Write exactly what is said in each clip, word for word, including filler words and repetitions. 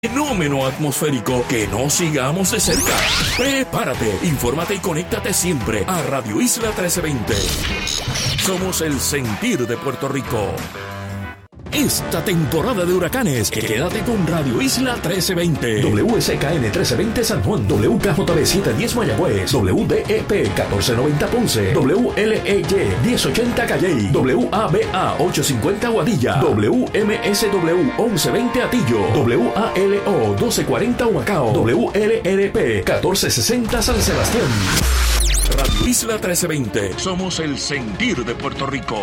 Fenómeno atmosférico que no sigamos de cerca. Prepárate, infórmate y conéctate siempre a Radio Isla trece veinte. Somos el sentir de Puerto Rico. Esta temporada de huracanes, quédate con Radio Isla trece veinte. W S K N trece veinte San Juan, W K J B setecientos diez Mayagüez, W D E P catorce noventa Ponce, W L E Y diez ochenta Calley, W A B A ochocientos cincuenta Aguadilla, W M S W once veinte Atillo, W A L O doce cuarenta Humacao, W L R P catorce sesenta San Sebastián. Radio Isla trece veinte. Somos el sentir de Puerto Rico.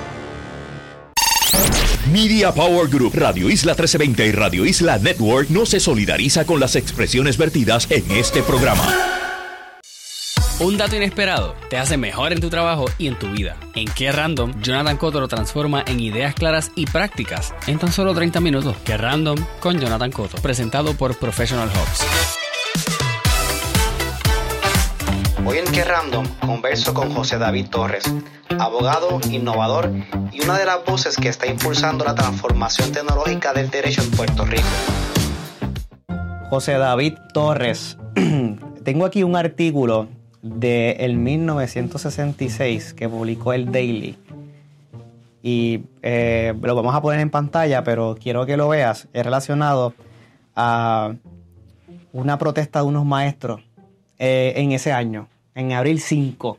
Media Power Group, Radio Isla trece veinte y Radio Isla Network no se solidariza con las expresiones vertidas en este programa. Un dato inesperado te hace mejor en tu trabajo y en tu vida. En Qué Random, Jonathan Cotto lo transforma en ideas claras y prácticas en tan solo treinta minutos. Qué Random con Jonathan Cotto, presentado por Professional Hubs. Hoy en Qué Random converso con José David Torres, abogado, innovador y una de las voces que está impulsando la transformación tecnológica del derecho en Puerto Rico. José David Torres, tengo aquí un artículo del mil novecientos sesenta y seis que publicó el Daily y eh, lo vamos a poner en pantalla, pero quiero que lo veas. Es relacionado a una protesta de unos maestros eh, en ese año, en abril cinco.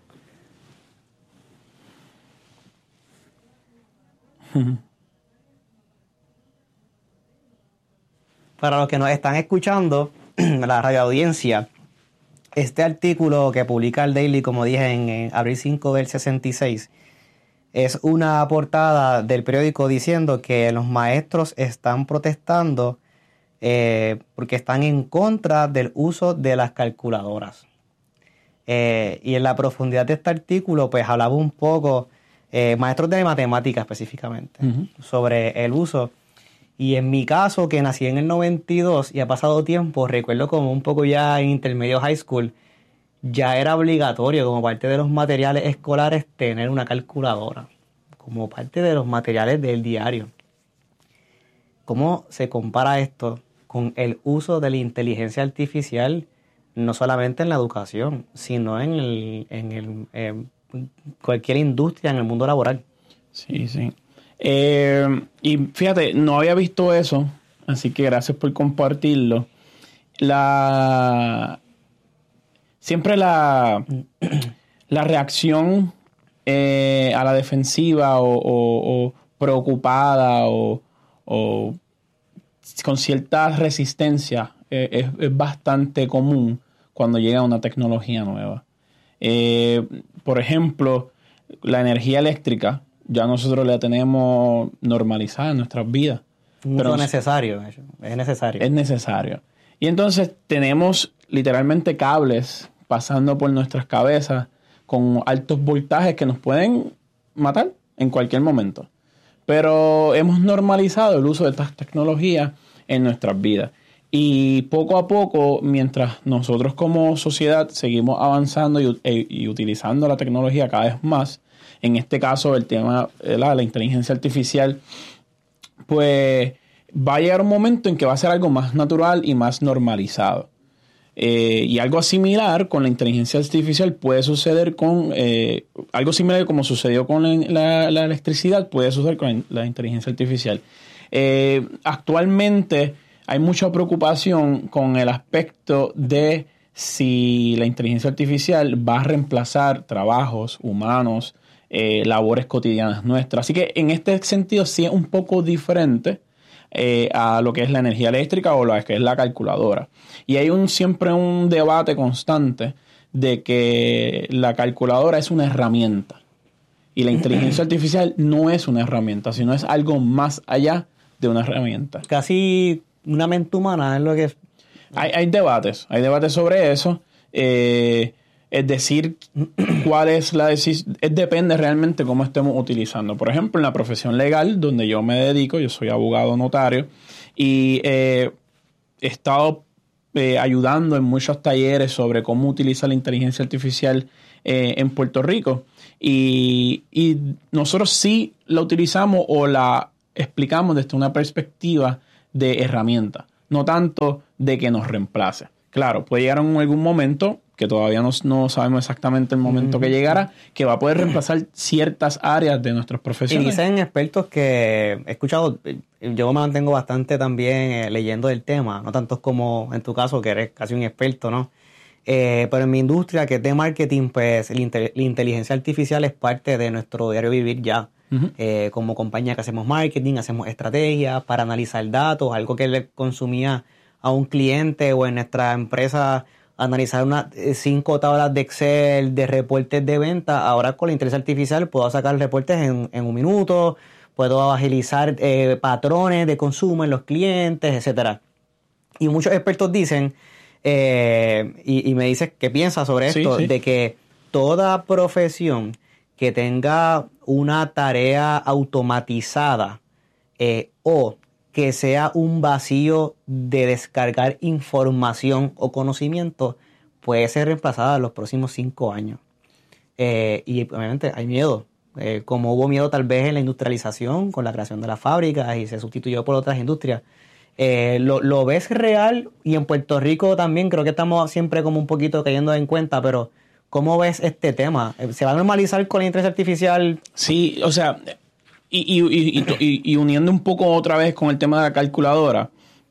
Para los que nos están escuchando, la radio audiencia, este artículo que publica el Daily, como dije, en, en abril cinco del sesenta y seis, es una portada del periódico diciendo que los maestros están protestando eh, porque están en contra del uso de las calculadoras. Eh, y en la profundidad de este artículo, pues hablaba un poco, eh, maestros de matemáticas específicamente, uh-huh. sobre el uso. Y en mi caso, que nací en el noventa y dos y ha pasado tiempo, recuerdo como un poco ya en intermedio high school, ya era obligatorio como parte de los materiales escolares tener una calculadora, como parte de los materiales del diario. ¿Cómo se compara esto con el uso de la inteligencia artificial, no solamente en la educación, sino en, el, en el, eh, cualquier industria, en el mundo laboral? Sí, sí. Eh, y fíjate, no había visto eso, así que gracias por compartirlo. La siempre la, la reacción eh, a la defensiva o, o, o preocupada o, o con cierta resistencia eh, es, es bastante común cuando llega una tecnología nueva. Eh, por ejemplo, la energía eléctrica ya nosotros la tenemos normalizada en nuestras vidas. Pero es necesario, es necesario. Es necesario. Y entonces tenemos literalmente cables pasando por nuestras cabezas con altos voltajes que nos pueden matar en cualquier momento. Pero hemos normalizado el uso de estas tecnologías en nuestras vidas. Y poco a poco, mientras nosotros como sociedad seguimos avanzando y, y, y utilizando la tecnología cada vez más, en este caso el tema de la, la inteligencia artificial, pues va a llegar un momento en que va a ser algo más natural y más normalizado. Eh, y algo similar con la inteligencia artificial puede suceder con, eh, algo similar como sucedió con la, la, la electricidad, puede suceder con la inteligencia artificial. Eh, actualmente hay mucha preocupación con el aspecto de si la inteligencia artificial va a reemplazar trabajos humanos, eh, labores cotidianas nuestras. Así que en este sentido sí es un poco diferente eh, a lo que es la energía eléctrica o lo que es la calculadora. Y hay un siempre un debate constante de que la calculadora es una herramienta y la inteligencia artificial no es una herramienta, sino es algo más allá de una herramienta. Casi una mente humana es lo que es. Hay, hay debates, hay debates sobre eso. Eh, es decir, cuál es la decisión, depende realmente cómo estemos utilizando. Por ejemplo, en la profesión legal, donde yo me dedico, yo soy abogado notario, y eh, he estado eh, ayudando en muchos talleres sobre cómo utilizar la inteligencia artificial eh, en Puerto Rico. Y, y nosotros sí la utilizamos o la explicamos desde una perspectiva de herramienta. no tanto de que nos reemplace. Claro, puede llegar en algún momento, que todavía no, no sabemos exactamente el momento uh-huh. que llegará, que va a poder reemplazar ciertas áreas de nuestras profesiones. Y dicen expertos que he escuchado, yo me mantengo bastante también eh, leyendo del tema, no tanto como en tu caso, que eres casi un experto, ¿no? Eh, pero en mi industria, que es de marketing, pues la, inte- la inteligencia artificial es parte de nuestro diario vivir ya. Uh-huh. Eh, como compañía que hacemos marketing, hacemos estrategias para analizar datos, algo que le consumía a un cliente o en nuestra empresa analizar unas cinco tablas de Excel de reportes de venta. Ahora con la inteligencia artificial puedo sacar reportes en, en un minuto, puedo agilizar eh, patrones de consumo en los clientes, etcétera. Y muchos expertos dicen, eh, y, y me dices qué piensas sobre esto, sí, sí. de que toda profesión que tenga una tarea automatizada eh, o que sea un vacío de descargar información o conocimiento, puede ser reemplazada en los próximos cinco años. Eh, y obviamente hay miedo, eh, como hubo miedo tal vez en la industrialización con la creación de las fábricas y se sustituyó por otras industrias. Eh, lo, ¿Lo ves real? Y en Puerto Rico también creo que estamos siempre como un poquito cayendo en cuenta, pero ¿cómo ves este tema? ¿Se va a normalizar con la inteligencia artificial? Sí, o sea... Y, y, y, y, y uniendo un poco otra vez con el tema de la calculadora,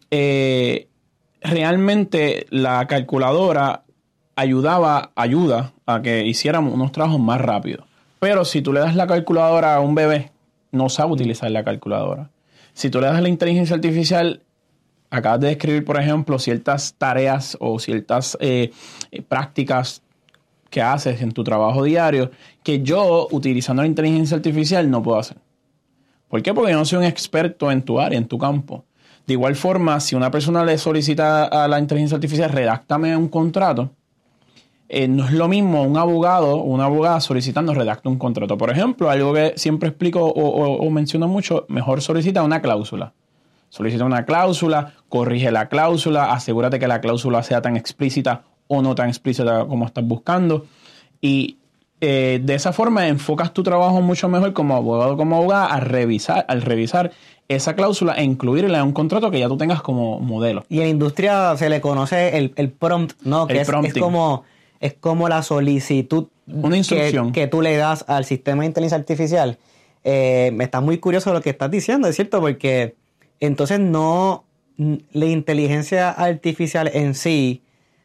eh, realmente la calculadora ayudaba, ayuda a que hiciéramos unos trabajos más rápidos. Pero si tú le das la calculadora a un bebé, no sabe utilizar la calculadora. Si tú le das la inteligencia artificial, acabas de describir, por ejemplo, ciertas tareas o ciertas eh, prácticas que haces en tu trabajo diario, que yo, utilizando la inteligencia artificial, no puedo hacer. ¿Por qué? Porque yo no soy un experto en tu área, en tu campo. De igual forma, si una persona le solicita a la inteligencia artificial, redáctame un contrato, eh, no es lo mismo un abogado o una abogada solicitando redacta un contrato. Por ejemplo, algo que siempre explico o, o, o menciono mucho, mejor solicita una cláusula. Solicita una cláusula, corrige la cláusula, asegúrate que la cláusula sea tan explícita o no tan explícita como estás buscando. Y Eh, de esa forma enfocas tu trabajo mucho mejor como abogado, como abogada, a revisar, al revisar esa cláusula e incluirla en un contrato que ya tú tengas como modelo. Y en la industria se le conoce el, el prompt, ¿no? Que el es, es como es como la solicitud Una instrucción. Que, que tú le das al sistema de inteligencia artificial. Eh, me está muy curioso lo que estás diciendo, ¿es cierto? Porque entonces no, la inteligencia artificial en sí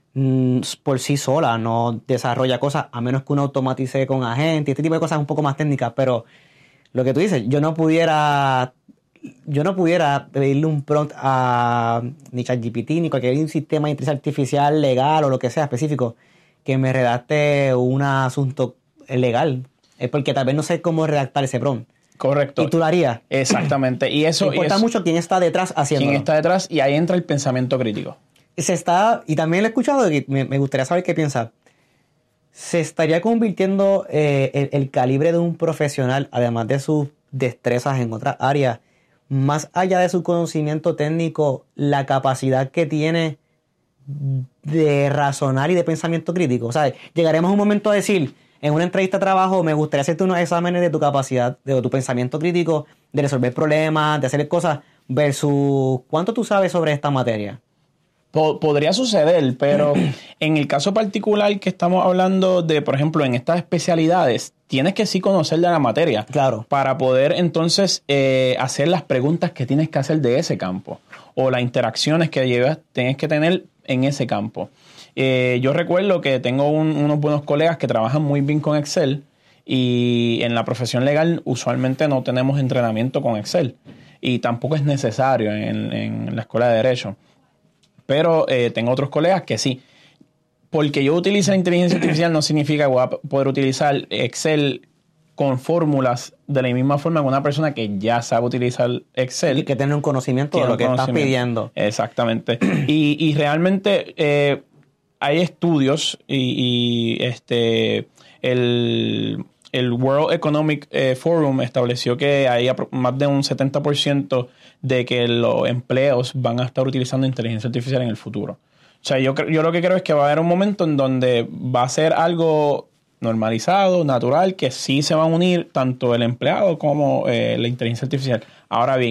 por sí sola no desarrolla cosas, a menos que uno automatice con agentes, este tipo de cosas un poco más técnicas, pero lo que tú dices, yo no pudiera yo no pudiera pedirle un prompt a ni ChatGPT ni cualquier sistema de inteligencia artificial legal o lo que sea específico que me redacte un asunto legal, es porque tal vez no sé cómo redactar ese prompt. Correcto. ¿Y tú lo harías? Exactamente. Y eso importa y eso, mucho quién está detrás haciéndolo. Quién está detrás, y ahí entra el pensamiento crítico. Se está, y también lo he escuchado, y me, me gustaría saber qué piensa. ¿Se estaría convirtiendo eh, el, el calibre de un profesional, además de sus destrezas en otras áreas, más allá de su conocimiento técnico, la capacidad que tiene de razonar y de pensamiento crítico? O sea, llegaremos a un momento a decir, en una entrevista de trabajo, me gustaría hacerte unos exámenes de tu capacidad, de tu pensamiento crítico, de resolver problemas, de hacer cosas, versus ¿cuánto tú sabes sobre esta materia? Podría suceder, pero en el caso particular que estamos hablando de, por ejemplo, en estas especialidades, tienes que sí conocer de la materia. Claro. Para poder entonces eh, hacer las preguntas que tienes que hacer de ese campo o las interacciones que llevas, tienes que tener en ese campo. Eh, yo recuerdo que tengo un, unos buenos colegas que trabajan muy bien con Excel, y en la profesión legal usualmente no tenemos entrenamiento con Excel y tampoco es necesario en, en la escuela de Derecho. Pero eh, tengo otros colegas que sí. Porque yo utilice la inteligencia artificial no significa que voy a poder utilizar Excel con fórmulas de la misma forma que una persona que ya sabe utilizar Excel. Y que tiene un conocimiento de lo que estás pidiendo. Exactamente. y, y realmente eh, hay estudios y, y este el, el World Economic eh, Forum estableció que hay más de un setenta por ciento de que los empleos van a estar utilizando inteligencia artificial en el futuro. O sea, yo, yo lo que creo es que va a haber un momento en donde va a ser algo normalizado, natural, que sí se van a unir tanto el empleado como eh, la inteligencia artificial. Ahora bien,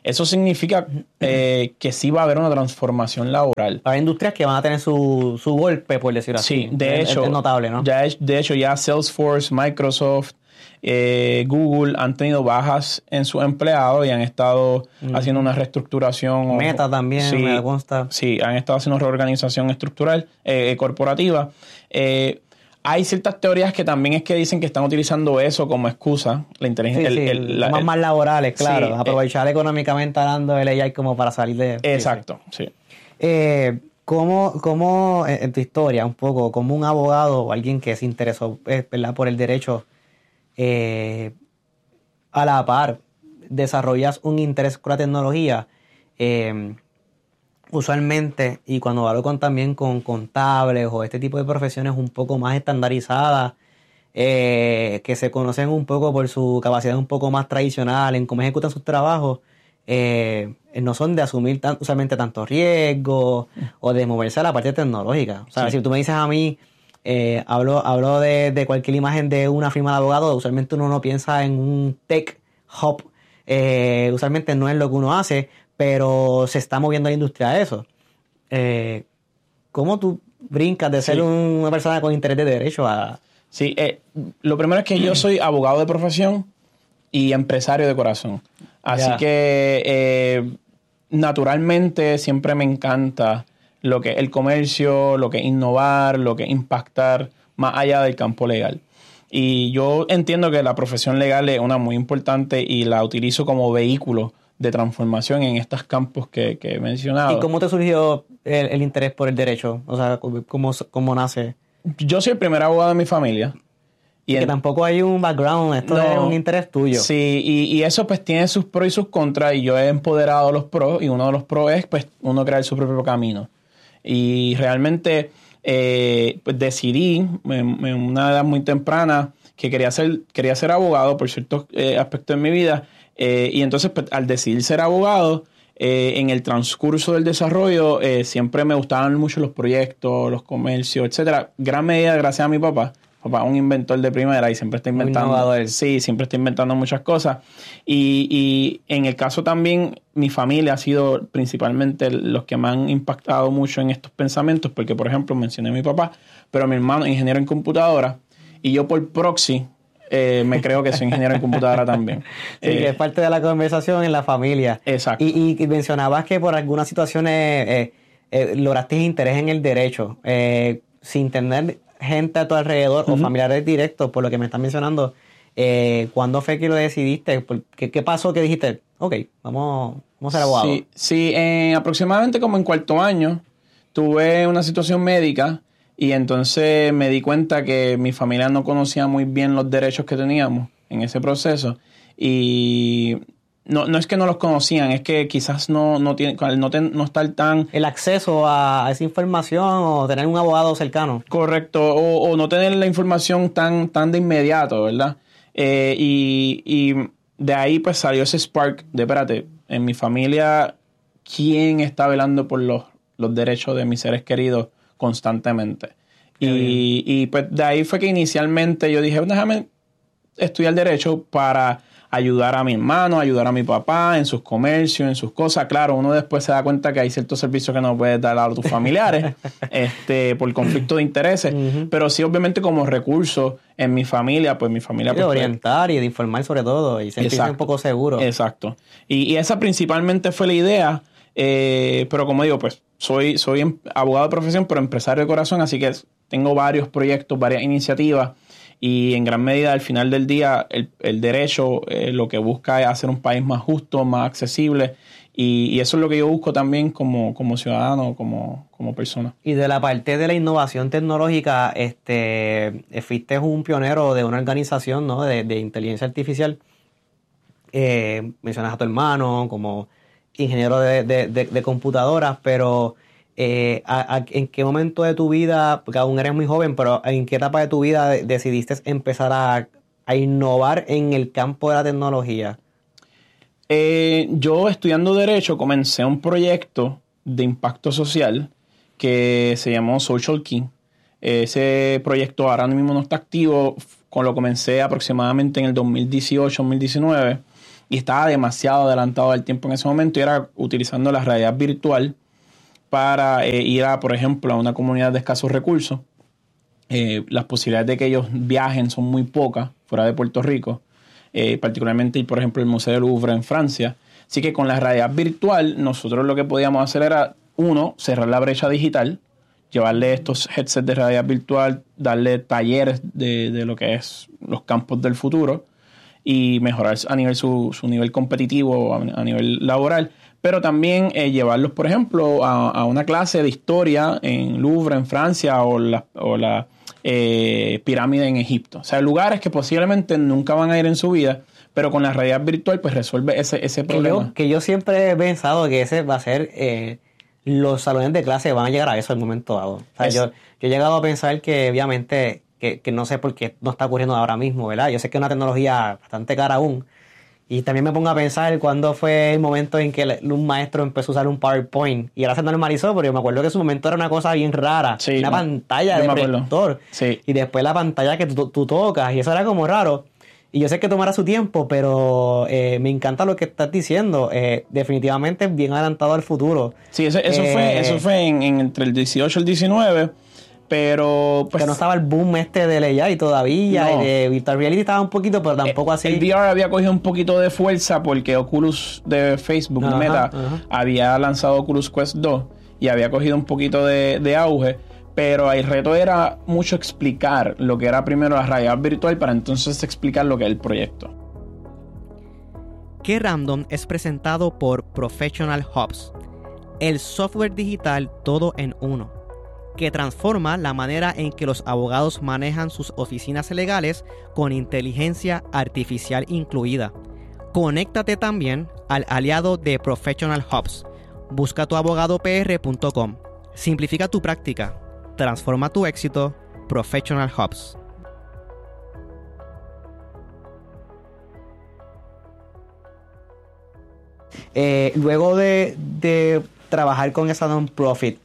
eso significa eh, que sí va a haber una transformación laboral. Hay industrias que van a tener su, su golpe, por decirlo así. Sí, de es, hecho, es notable, ¿no? Ya es, de hecho, ya Salesforce, Microsoft, eh, Google han tenido bajas en sus empleados y han estado mm. haciendo una reestructuración. Meta o, también, sí, me consta. Sí, han estado haciendo reorganización estructural, eh, corporativa. Eh, Hay ciertas teorías que también es que dicen que están utilizando eso como excusa. La inteligencia. Sí, el, sí, el, la, más, el, más laborales, claro. Sí, aprovechar eh, económicamente hablando el A I como para salir de... Exacto, sí. sí. Eh, ¿Cómo, cómo, en tu historia, un poco, como un abogado o alguien que se interesó, ¿verdad?, por el derecho, eh, a la par, desarrollas un interés por la tecnología? Eh, usualmente, y cuando hablo con, también con contables o este tipo de profesiones un poco más estandarizadas, eh, que se conocen un poco por su capacidad un poco más tradicional en cómo ejecutan sus trabajos, eh, no son de asumir tan, usualmente tantos riesgos o de moverse a la parte tecnológica. O sea, sí. Si tú me dices a mí, eh, hablo, hablo de, de cualquier imagen de una firma de abogados, usualmente uno no piensa en un tech hub, eh, usualmente no es lo que uno hace, pero se está moviendo la industria a eso. Eh, ¿Cómo tú brincas de ser sí. una persona con interés de derecho a...? Sí, eh, lo primero es que yo soy abogado de profesión y empresario de corazón. Así yeah. que eh, naturalmente siempre me encanta lo que es el comercio, lo que es innovar, lo que es impactar más allá del campo legal. Y yo entiendo que la profesión legal es una muy importante y la utilizo como vehículo de transformación en estos campos que, que he mencionado. ¿Y cómo te surgió el, el interés por el derecho? O sea, ¿cómo, cómo nace? Yo soy el primer abogado de mi familia. Y que en, tampoco hay un background, esto no, es un interés tuyo. Sí, y, y eso pues tiene sus pros y sus contras, y yo he empoderado los pros, y uno de los pros es pues uno crear su propio camino. Y realmente eh, pues decidí en, en una edad muy temprana que quería ser, quería ser abogado por ciertos eh, aspectos de mi vida, eh, y entonces pues, al decidir ser abogado, eh, en el transcurso del desarrollo eh, siempre me gustaban mucho los proyectos, los comercios, etcétera. Gran medida gracias a mi papá. Papá es un inventor de primera y siempre está inventando. Sí, siempre está inventando muchas cosas. Y, y en el caso también, mi familia ha sido principalmente los que me han impactado mucho en estos pensamientos, porque, por ejemplo, mencioné a mi papá, pero mi hermano es ingeniero en computadora, y yo por proxy eh, me creo que soy ingeniero en computadora también. Sí, eh, que es parte de la conversación en la familia. Exacto. Y, y mencionabas que por algunas situaciones eh, eh, lograste interés en el derecho, eh, sin tener gente a tu alrededor uh-huh. o familiares directos, por lo que me estás mencionando. Eh, ¿Cuándo fue que lo decidiste? ¿Qué, qué pasó que dijiste, ok, vamos, vamos a ser abogados? Sí, sí eh, aproximadamente como en cuarto año tuve una situación médica y entonces me di cuenta que mi familia no conocía muy bien los derechos que teníamos en ese proceso, y no, no es que no los conocían, es que quizás no, no, tiene, no, ten, no estar tan... El acceso a esa información o tener un abogado cercano. Correcto, o, o no tener la información tan, tan de inmediato, ¿verdad? Eh, y, y de ahí pues salió ese spark de, espérate, en mi familia, ¿quién está velando por los, los derechos de mis seres queridos constantemente? Y, y pues de ahí fue que inicialmente yo dije, déjame estudiar derecho para ayudar a mi hermano, ayudar a mi papá en sus comercios, en sus cosas. Claro, uno después se da cuenta que hay ciertos servicios que no puedes dar a tus familiares este, por conflicto de intereses. Uh-huh. Pero sí, obviamente, como recurso en mi familia, pues mi familia... Y de pues, orientar y de informar sobre todo y sentirse un poco seguro. Exacto. Y, y esa principalmente fue la idea. Eh, pero como digo, pues soy, soy abogado de profesión, pero empresario de corazón, así que tengo varios proyectos, varias iniciativas. Y en gran medida, al final del día, el, el derecho eh, lo que busca es hacer un país más justo, más accesible. Y, y eso es lo que yo busco también como, como ciudadano, como, como persona. Y de la parte de la innovación tecnológica, este, fuiste un pionero de una organización, ¿no?, de, de inteligencia artificial. Eh, mencionas a tu hermano como ingeniero de, de, de, de computadoras, pero... Eh, a, a, ¿en qué momento de tu vida, porque aún eres muy joven, pero en qué etapa de tu vida de, decidiste empezar a, a innovar en el campo de la tecnología? Eh, yo estudiando Derecho comencé un proyecto de impacto social que se llamó Social Key. Ese proyecto ahora mismo no está activo, con lo comencé aproximadamente en el dos mil dieciocho, dos mil diecinueve. y estaba demasiado adelantado al tiempo en ese momento, y era utilizando la realidad virtual para eh, ir a, por ejemplo, a una comunidad de escasos recursos. Eh, las posibilidades de que ellos viajen son muy pocas fuera de Puerto Rico, eh, particularmente, por ejemplo, el Museo del Louvre en Francia. Así que con la realidad virtual, nosotros lo que podíamos hacer era, uno, cerrar la brecha digital, llevarle estos headsets de realidad virtual, darle talleres de, de lo que es los campos del futuro y mejorar a nivel su, su nivel competitivo, a, a nivel laboral, pero también eh, llevarlos, por ejemplo, a, a una clase de historia en Louvre, en Francia, o la, o la eh, pirámide en Egipto. O sea, lugares que posiblemente nunca van a ir en su vida, pero con la realidad virtual pues resuelve ese, ese que problema. Yo, que yo siempre he pensado que ese va a ser... Eh, los salones de clase van a llegar a eso en un momento dado. O sea, yo, yo he llegado a pensar que obviamente, que, que no sé por qué no está ocurriendo ahora mismo, ¿verdad? Yo sé que es una tecnología bastante cara aún. Y también me pongo a pensar cuándo fue el momento en que un maestro empezó a usar un PowerPoint. Y ahora se normalizó, pero yo me acuerdo que en su momento era una cosa bien rara. Sí, una no, pantalla de proyector. Sí. Y después la pantalla que tú, tú tocas. Y eso era como raro. Y yo sé que tomará su tiempo, pero eh, me encanta lo que estás diciendo. Eh, definitivamente bien adelantado al futuro. Sí, eso, eso eh, fue, eso fue en, en entre el dieciocho y el diecinueve, pero... Pues, que no estaba el boom este de A I todavía, no. y de Virtual Reality estaba un poquito, pero tampoco así. El V R había cogido un poquito de fuerza porque Oculus de Facebook, Ajá, Meta, ajá. había lanzado Oculus Quest dos y había cogido un poquito de, de auge. Pero el reto era mucho explicar lo que era primero la realidad virtual para entonces explicar lo que es el proyecto. Qué Random es presentado por Professional Hubs, el software digital todo en uno, que transforma la manera en que los abogados manejan sus oficinas legales con inteligencia artificial incluida. Conéctate también al aliado de Professional Hubs. Busca tu abogado p r punto com. Simplifica tu práctica. Transforma tu éxito. Professional Hubs. Eh, luego de, de trabajar con esa non-profit,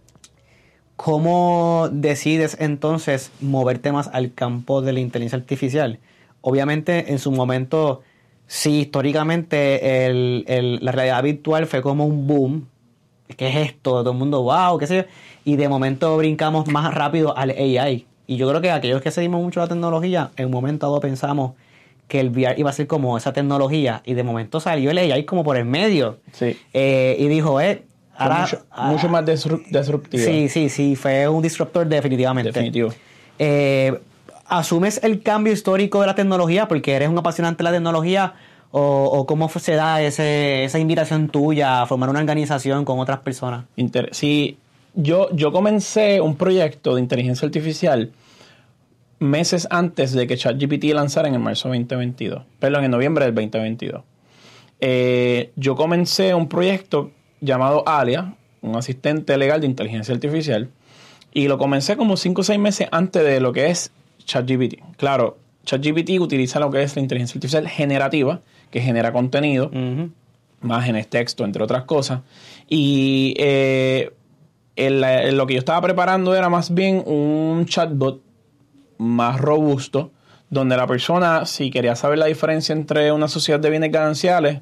¿cómo decides entonces moverte más al campo de la inteligencia artificial? Obviamente, en su momento, sí, históricamente el, el, la realidad virtual fue como un boom. ¿Qué es esto? Todo el mundo, wow, qué sé yo. Y de momento brincamos más rápido al A I. Y yo creo que aquellos que seguimos mucho la tecnología, en un momento dado pensamos que el V R iba a ser como esa tecnología. Y de momento salió el A I como por el medio. Sí. Eh, y dijo, eh, ahora... mucho, ah, mucho más disrup- disruptivo. Sí, sí, sí. Fue un disruptor definitivamente. Definitivo. Eh, ¿Asumes el cambio histórico de la tecnología porque eres un apasionante de la tecnología? ¿O, o cómo se da ese, esa invitación tuya a formar una organización con otras personas? Inter- sí, yo, yo comencé un proyecto de inteligencia artificial meses antes de que ChatGPT lanzara en el marzo veinte veintidós. Perdón, en noviembre del veinte veintidós. Eh, yo comencé un proyecto llamado Alia, un asistente legal de inteligencia artificial, y lo comencé como cinco o seis meses antes de lo que es ChatGPT. Claro, ChatGPT utiliza lo que es la inteligencia artificial generativa, que genera contenido, uh-huh. imágenes, texto, entre otras cosas. Y eh, el, el, lo que yo estaba preparando era más bien un chatbot más robusto, donde la persona, si quería saber la diferencia entre una sociedad de bienes gananciales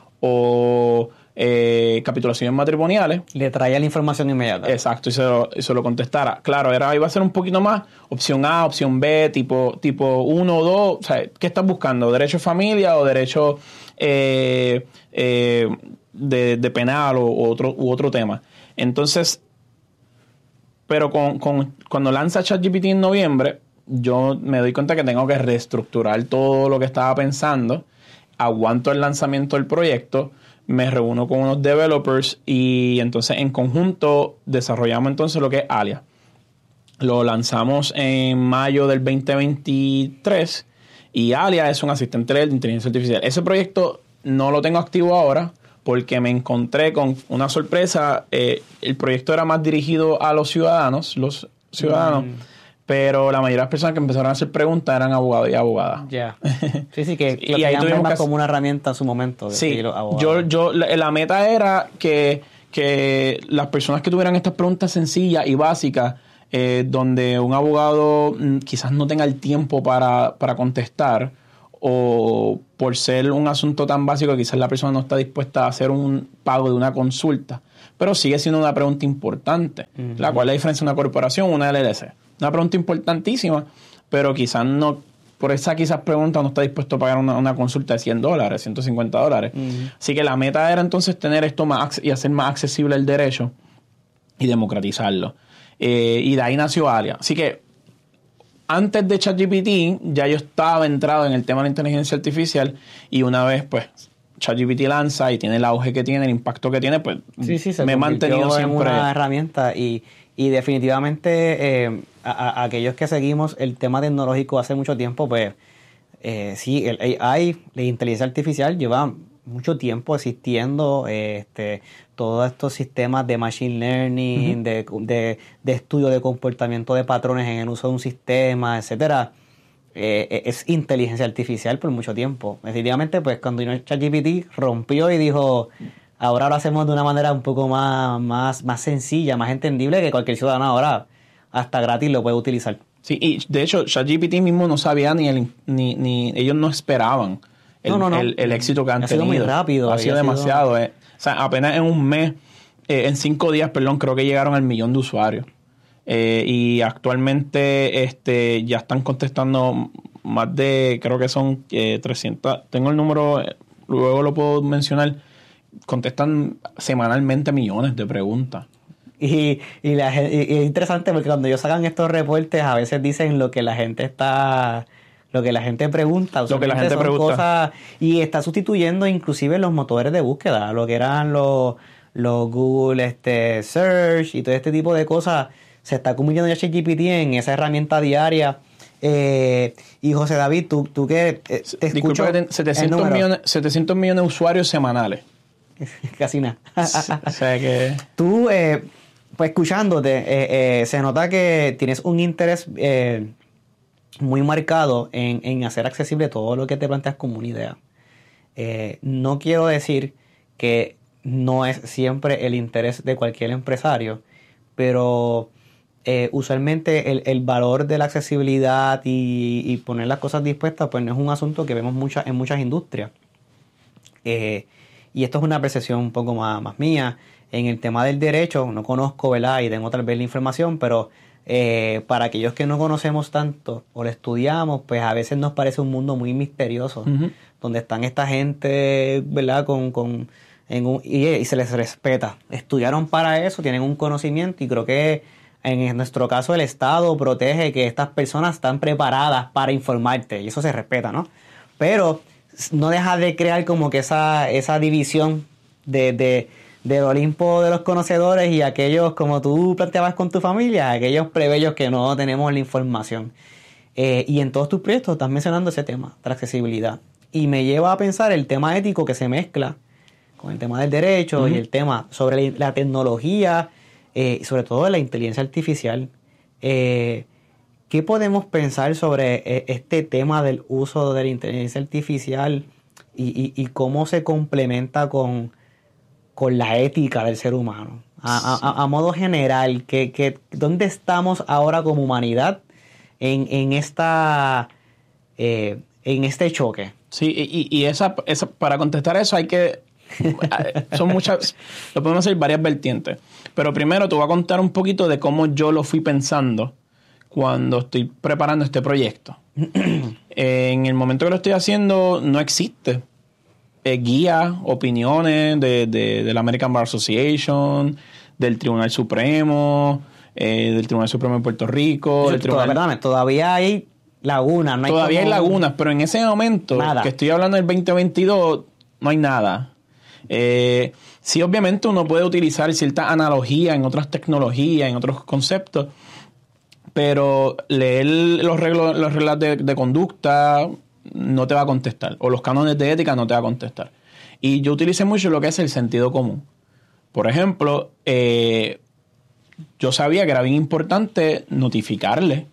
o eh, capitulaciones matrimoniales, le traía la información inmediata. Exacto, y se lo, y se lo contestara. Claro, era, iba a ser un poquito más opción A, opción B, tipo tipo uno o dos. O sea, ¿qué estás buscando? ¿Derecho de familia o derecho eh, eh, de, de penal o u otro, u otro tema? Entonces, pero con, con, cuando lanza ChatGPT en noviembre, yo me doy cuenta que tengo que reestructurar todo lo que estaba pensando. Aguanto el lanzamiento del proyecto, me reúno con unos developers y entonces en conjunto desarrollamos entonces lo que es Alia. Lo lanzamos en mayo del veinte veintitrés y Alia es un asistente de inteligencia artificial. Ese proyecto no lo tengo activo ahora porque me encontré con una sorpresa. Eh, el proyecto era más dirigido a los ciudadanos, los ciudadanos. Mm. Pero la mayoría de las personas que empezaron a hacer preguntas eran abogados y abogadas. Ya. Yeah. Sí, sí, que y ahí tuvimos más que... como una herramienta en su momento. De sí, yo, yo, la, la meta era que, que las personas que tuvieran estas preguntas sencillas y básicas, eh, donde un abogado mm, quizás no tenga el tiempo para, para contestar, o por ser un asunto tan básico, quizás la persona no está dispuesta a hacer un pago de una consulta, pero sigue siendo una pregunta importante. Uh-huh. La cual es la diferencia de una corporación o una L L C. Una pregunta importantísima, pero quizás no, por esa quizás pregunta no está dispuesto a pagar una, una consulta de cien dólares, ciento cincuenta dólares. Uh-huh. Así que la meta era entonces tener esto más y hacer más accesible el derecho y democratizarlo. Eh, y de ahí nació Alia. Así que antes de ChatGPT ya yo estaba entrado en el tema de la inteligencia artificial, y una vez pues ChatGPT lanza y tiene el auge que tiene, el impacto que tiene, pues sí, sí, se me he mantenido en siempre una herramienta y, y definitivamente eh, a, a aquellos que seguimos el tema tecnológico hace mucho tiempo, pues eh, sí, el A I, la inteligencia artificial lleva mucho tiempo existiendo, eh, este, todos estos sistemas de machine learning, uh-huh. de, de, de estudio de comportamiento de patrones en el uso de un sistema, etcétera. Eh, es inteligencia artificial por mucho tiempo. Efectivamente, pues cuando vino ChatGPT rompió y dijo, ahora lo hacemos de una manera un poco más, más, más sencilla, más entendible, que cualquier ciudadano ahora hasta gratis lo puede utilizar. Sí, y de hecho ChatGPT mismo no sabía ni, el, ni, ni ellos no esperaban el, no, no, no. el, el éxito que han ha tenido. Ha sido muy rápido. Ha sido demasiado. Sido... Eh. O sea, apenas en un mes, eh, en cinco días, perdón, creo que llegaron al millón de usuarios. Eh, y actualmente este ya están contestando más de, creo que son eh, trescientos, tengo el número, eh, luego lo puedo mencionar, contestan semanalmente millones de preguntas. Y, y, la, y, y es interesante porque cuando ellos sacan estos reportes a veces dicen lo que la gente está... Lo que la gente pregunta. Lo que la gente son pregunta. Cosas, y está sustituyendo inclusive los motores de búsqueda, lo que eran los, los Google este, Search y todo este tipo de cosas. Se está convirtiendo ya ChatGPT en esa herramienta diaria. Eh, y José David, tú, tú que te, te escucho... Disculpa, setecientos millones, setecientos millones de usuarios semanales. Casi nada. O sea que... Tú, eh, pues escuchándote, eh, eh, se nota que tienes un interés... Eh, muy marcado en, en hacer accesible todo lo que te planteas como una idea. Eh, no quiero decir que no es siempre el interés de cualquier empresario, pero eh, usualmente el, el valor de la accesibilidad y, y poner las cosas dispuestas pues no es un asunto que vemos mucha, en muchas industrias. Eh, y esto es una percepción un poco más, más mía. En el tema del derecho, no conozco, ¿verdad? Y tengo tal vez la información, pero Eh, para aquellos que no conocemos tanto o lo estudiamos, pues a veces nos parece un mundo muy misterioso, uh-huh. donde están esta gente, ¿verdad? Con, con, en un, y, y se les respeta. Estudiaron para eso, tienen un conocimiento y creo que en nuestro caso el Estado protege que estas personas están preparadas para informarte y eso se respeta, ¿no? Pero no deja de crear como que esa, esa división de... de del Olimpo de los conocedores y aquellos, como tú planteabas con tu familia, aquellos plebeyos que no tenemos la información. Eh, y en todos tus proyectos estás mencionando ese tema, la accesibilidad. Y me lleva a pensar el tema ético que se mezcla con el tema del derecho uh-huh. y el tema sobre la tecnología eh, y sobre todo la inteligencia artificial. Eh, ¿Qué podemos pensar sobre eh, este tema del uso de la inteligencia artificial y, y, y cómo se complementa con... con la ética del ser humano? A, a, a modo general, que, que, ¿dónde estamos ahora como humanidad en, en, esta, eh, en este choque? Sí, y, y esa, esa, para contestar eso hay que... son muchas... Lo podemos hacer varias vertientes. Pero primero te voy a contar un poquito de cómo yo lo fui pensando cuando estoy preparando este proyecto. En el momento que lo estoy haciendo no existe Eh, guías, opiniones de, de, de la American Bar Association, del Tribunal Supremo, eh, del Tribunal Supremo de Puerto Rico. Del Tribunal... Perdóname, todavía hay lagunas. No hay todavía como... hay lagunas, pero en ese momento, nada. Que estoy hablando del veinte veintidós, no hay nada. Eh, sí, obviamente uno puede utilizar cierta analogía en otras tecnologías, en otros conceptos, pero leer los reglos, las reglas de, de conducta no te va a contestar, o los cánones de ética no te va a contestar. Y yo utilicé mucho lo que es el sentido común. Por ejemplo, eh, yo sabía que era bien importante notificarle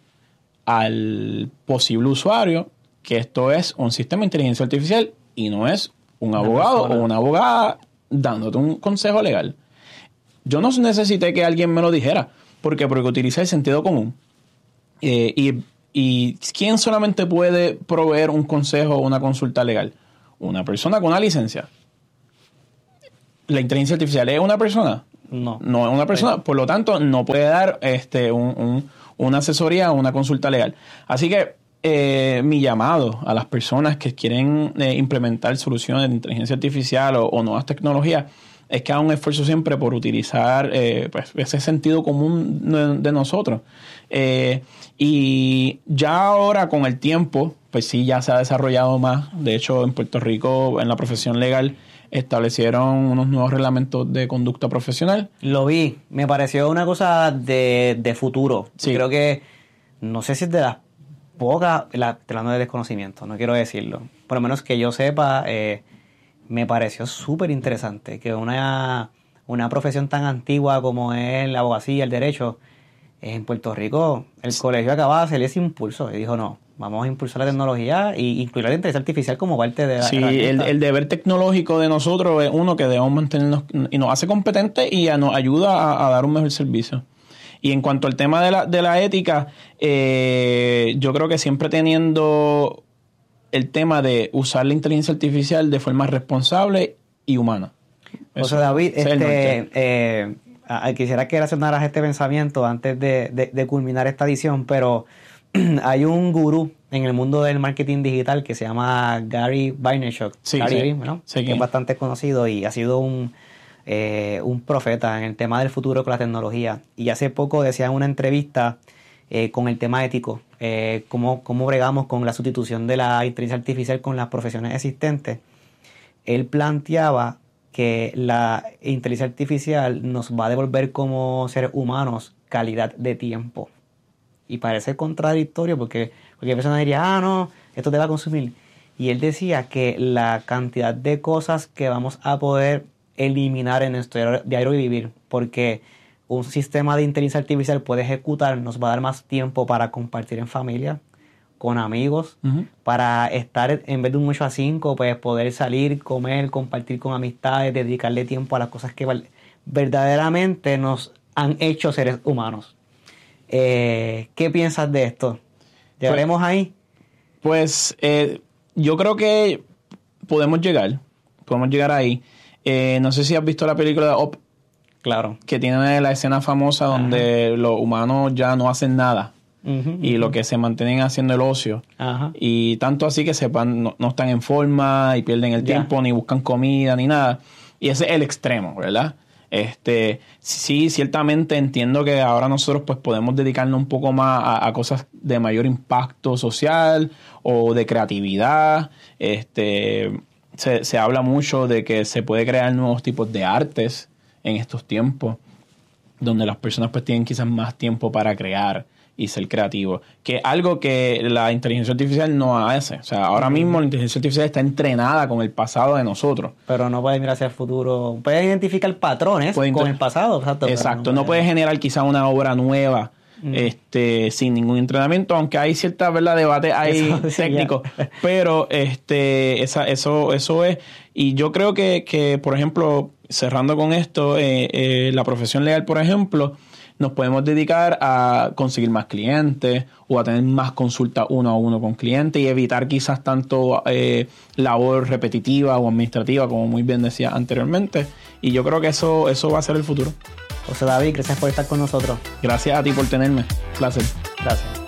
al posible usuario que esto es un sistema de inteligencia artificial y no es un abogado o una abogada dándote un consejo legal. Yo no necesité que alguien me lo dijera, porque porque utilicé el sentido común. Eh, y ¿Y quién solamente puede proveer un consejo o una consulta legal? Una persona con una licencia. ¿La inteligencia artificial es una persona? No. No es una persona, por lo tanto, no puede dar este, un, un, una asesoría o una consulta legal. Así que eh, mi llamado a las personas que quieren eh, implementar soluciones de inteligencia artificial o, o nuevas tecnologías es que haga un esfuerzo siempre por utilizar eh, pues, ese sentido común de, de nosotros. Eh, y ya ahora con el tiempo, pues sí, ya se ha desarrollado más. De hecho, en Puerto Rico, en la profesión legal, establecieron unos nuevos reglamentos de conducta profesional. Lo vi, me pareció una cosa de, de futuro. Sí. Creo que, no sé si es de las pocas, la, hablando de desconocimiento, no quiero decirlo. Por lo menos que yo sepa, eh, me pareció súper interesante que una, una profesión tan antigua como es la abogacía, el derecho, en Puerto Rico, el sí. colegio acababa de hacer ese impulso y dijo no, vamos a impulsar la tecnología e incluir la inteligencia artificial como parte de la Sí, el, el deber tecnológico de nosotros es uno que debemos mantenernos y nos hace competentes y a, nos ayuda a, a dar un mejor servicio. Y en cuanto al tema de la, de la ética, eh, yo creo que siempre teniendo el tema de usar la inteligencia artificial de forma responsable y humana. O sea, David, este, eh, quisiera que relacionaras este pensamiento antes de, de, de culminar esta edición, pero hay un gurú en el mundo del marketing digital que se llama Gary Vaynerchuk. Sí, Gary, sí, ¿no? sí, que es bastante conocido y ha sido un, eh, un profeta en el tema del futuro con la tecnología. Y hace poco decía en una entrevista eh, con el tema ético, eh, cómo, cómo bregamos con la sustitución de la inteligencia artificial con las profesiones existentes. Él planteaba que la inteligencia artificial nos va a devolver como seres humanos calidad de tiempo. Y parece contradictorio porque cualquier persona diría, ah, no, esto te va a consumir. Y él decía que la cantidad de cosas que vamos a poder eliminar en nuestro diario vivir, porque un sistema de inteligencia artificial puede ejecutar, nos va a dar más tiempo para compartir en familia, con amigos, uh-huh. para estar en vez de un ocho a cinco, pues poder salir, comer, compartir con amistades, dedicarle tiempo a las cosas que verdaderamente nos han hecho seres humanos. Eh, ¿Qué piensas de esto? ¿Llegaremos pues, ahí? Pues eh, yo creo que podemos llegar, podemos llegar ahí. Eh, no sé si has visto la película de Up. Claro. Que tiene la escena famosa donde Ajá. los humanos ya no hacen nada. Uh-huh, y uh-huh. lo que se mantienen haciendo el ocio. Ajá. Y tanto así que sepan, no, no están en forma y pierden el yeah. tiempo, ni buscan comida, ni nada. Y ese es el extremo, ¿verdad? Este, sí, ciertamente entiendo que ahora nosotros pues podemos dedicarnos un poco más a, a cosas de mayor impacto social o de creatividad. Este, se, se habla mucho de que se puede crear nuevos tipos de artes en estos tiempos, donde las personas pues tienen quizás más tiempo para crear y ser creativo, que es algo que la inteligencia artificial no hace. O sea, ahora mismo la inteligencia artificial está entrenada con el pasado de nosotros. Pero no puede mirar hacia el futuro. Puede identificar patrones puede con inter- el pasado. Exacto. Exacto. No, no puede generar quizá una obra nueva mm. este, sin ningún entrenamiento, aunque hay cierta, ¿verdad?, debate ahí técnico. Pero este, esa, eso, eso es. Y yo creo que, que por ejemplo, cerrando con esto, eh, eh, la profesión legal, por ejemplo, nos podemos dedicar a conseguir más clientes o a tener más consultas uno a uno con clientes y evitar quizás tanto eh, labor repetitiva o administrativa, como muy bien decía anteriormente. Y yo creo que eso, eso va a ser el futuro. José David, gracias por estar con nosotros. Gracias a ti por tenerme. Placer. Gracias.